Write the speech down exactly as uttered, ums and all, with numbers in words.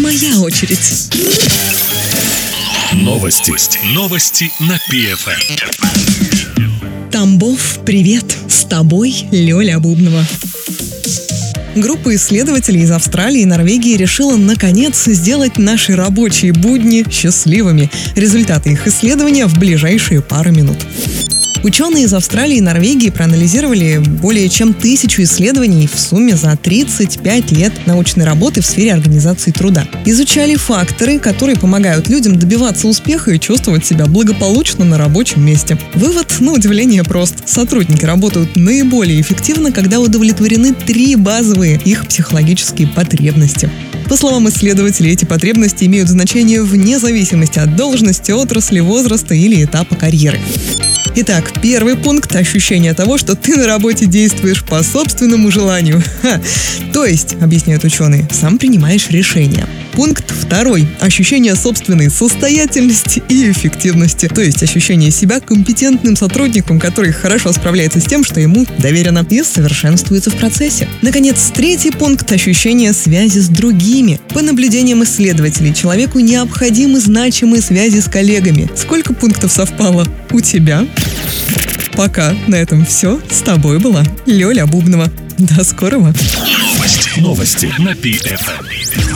моя очередь. Новости. Новости на пи эф эм. Тамбов, привет! С тобой Лёля Бубнова. Группа исследователей из Австралии и Норвегии решила, наконец, сделать наши рабочие будни счастливыми. Результаты их исследования в ближайшие пару минут. Ученые из Австралии и Норвегии проанализировали более чем тысячу исследований в сумме за тридцать пять лет научной работы в сфере организации труда. Изучали факторы, которые помогают людям добиваться успеха и чувствовать себя благополучно на рабочем месте. Вывод, на удивление, прост. Сотрудники работают наиболее эффективно, когда удовлетворены три базовые их психологические потребности. По словам исследователей, эти потребности имеют значение вне зависимости от должности, отрасли, возраста или этапа карьеры. Итак, первый пункт – ощущение того, что ты на работе действуешь по собственному желанию. Ха. То есть, объясняют ученые, сам принимаешь решения. Пункт второй – ощущение собственной состоятельности и эффективности. То есть, ощущение себя компетентным сотрудником, который хорошо справляется с тем, что ему доверено, и совершенствуется в процессе. Наконец, третий пункт – ощущение связи с другими. По наблюдениям исследователей, человеку необходимы значимые связи с коллегами. Сколько пунктов совпало у тебя? Пока на этом все. С тобой была Лёля Бубнова. До скорого. Новости. Новости на пи эф эм.